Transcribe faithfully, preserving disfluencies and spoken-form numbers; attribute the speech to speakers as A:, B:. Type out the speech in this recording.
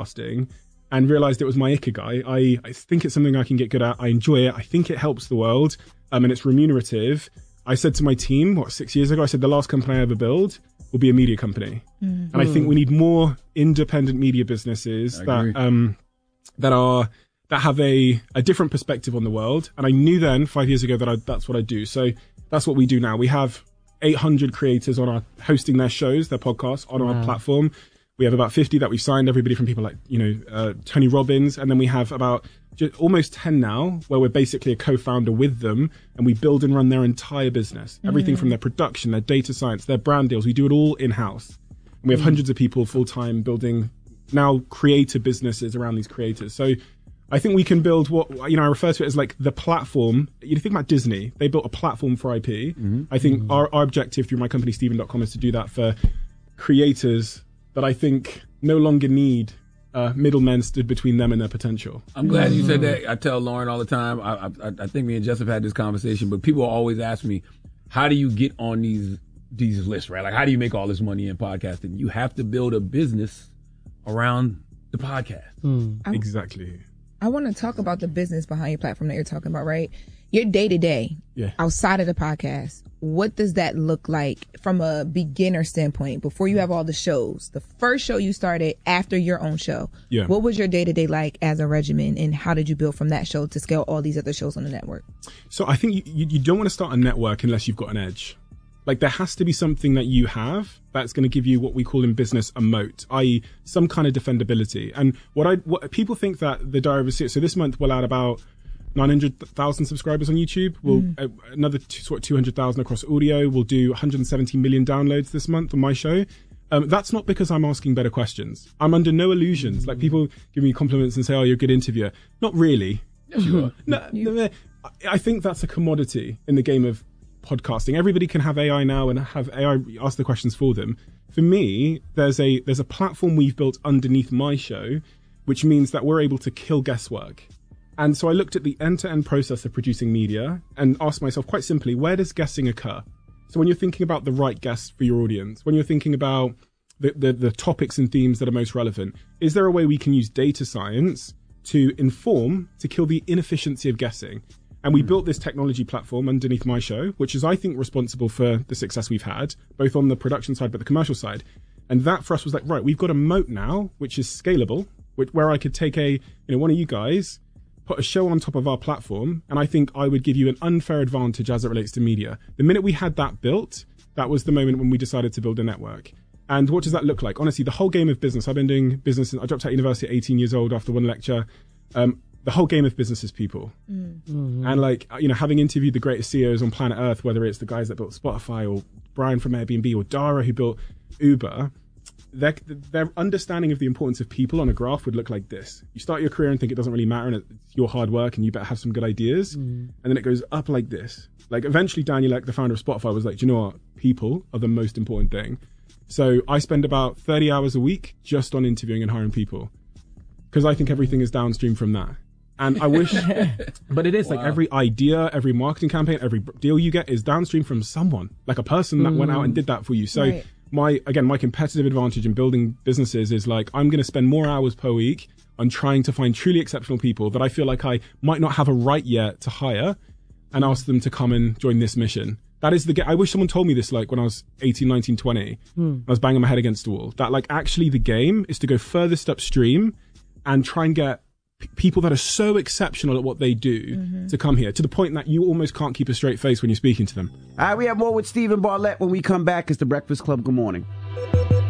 A: podcasting and realized it was my ikigai. I, I think it's something I can get good at. I enjoy it. I think it helps the world, um, and it's remunerative. I said to my team, what, six years ago, I said the last company I ever build will be a media company. Mm. And I think we need more independent media businesses that um, that are that have a, a different perspective on the world. And I knew then, five years ago, that I, that's what I do. So that's what we do now. We have eight hundred creators on our hosting their shows, their podcasts on wow. our platform. We have about fifty that we've signed, everybody from people like, you know, uh, Tony Robbins. And then we have about just almost ten now where we're basically a co-founder with them and we build and run their entire business. Mm. Everything from their production, their data science, their brand deals. We do it all in-house. And we have mm. hundreds of people full-time building now creative businesses around these creators. So I think we can build what, you know, I refer to it as like the platform. You think about Disney, they built a platform for I P. Mm-hmm. I think mm-hmm. our, our objective through my company, Steven dot com, is to do that for creators that I think no longer need uh, middlemen stood between them and their potential.
B: I'm glad you said that. I tell Lauren all the time, I, I, I think me and Joseph had this conversation, but people always ask me, how do you get on these these lists, right? Like, how do you make all this money in podcasting? You have to build a business around the podcast.
A: Mm. I, exactly.
C: I want to talk about the business behind your platform that you're talking about, right? Your day-to-day,
A: yeah.
C: outside of the podcast, what does that look like from a beginner standpoint before you have all the shows? The first show you started after your own show.
A: Yeah.
C: What was your day-to-day like as a regimen, and how did you build from that show to scale all these other shows on the network?
A: So I think you, you, you don't want to start a network unless you've got an edge. Like, there has to be something that you have that's going to give you what we call in business a moat, that is some kind of defendability. And what I what people think that the Diary of a C E O, so this month we'll add about nine hundred thousand subscribers on YouTube. We'll mm. uh, another two, sort of two hundred thousand across audio. We'll do one hundred seventy million downloads this month on my show. Um, that's not because I'm asking better questions. I'm under no illusions. Like, people give me compliments and say, oh, you're a good interviewer. Not really.
B: Yes, you are.
A: No, no, I think that's a commodity in the game of podcasting. Everybody can have A I now and have A I ask the questions for them. For me, there's a there's a platform we've built underneath my show, which means that we're able to kill guesswork. And so I looked at the end-to-end process of producing media and asked myself quite simply, where does guessing occur? So when you're thinking about the right guests for your audience, when you're thinking about the, the, the topics and themes that are most relevant, is there a way we can use data science to inform, to kill the inefficiency of guessing? And we built this technology platform underneath my show, which is, I think, responsible for the success we've had, both on the production side, but the commercial side. And that for us was like, right, we've got a moat now, which is scalable, which, where I could take a, you know, one of you guys, put a show on top of our platform, and I think I would give you an unfair advantage as it relates to media. The minute we had that built, that was the moment when we decided to build a network. And what does that look like? Honestly, the whole game of business, I've been doing business, I dropped out of university at eighteen years old after one lecture. Um, the whole game of business is people. Mm. Mm-hmm. And like, you know, having interviewed the greatest C E Os on planet Earth, whether it's the guys that built Spotify or Brian from Airbnb or Dara who built Uber, their, their understanding of the importance of people on a graph would look like this. You start your career and think it doesn't really matter and it's your hard work and you better have some good ideas. Mm. And then it goes up like this. Like, eventually Daniel Ek, the founder of Spotify, was like, do you know what? People are the most important thing. So I spend about thirty hours a week just on interviewing and hiring people, because I think everything is downstream from that. And I wish, but it is wow. like every idea, every marketing campaign, every deal you get is downstream from someone, like a person that mm. went out and did that for you. So right. my, again, my competitive advantage in building businesses is like, I'm going to spend more hours per week on trying to find truly exceptional people that I feel like I might not have a right yet to hire and ask them to come and join this mission. That is the, I wish someone told me this, like when I was eighteen, nineteen, twenty, mm. I was banging my head against the wall, that like actually the game is to go furthest upstream and try and get p- people that are so exceptional at what they do mm-hmm. to come here, to the point that you almost can't keep a straight face when you're speaking to them.
D: All right, we have more with Steven Bartlett when we come back. It's The Breakfast Club. Good morning.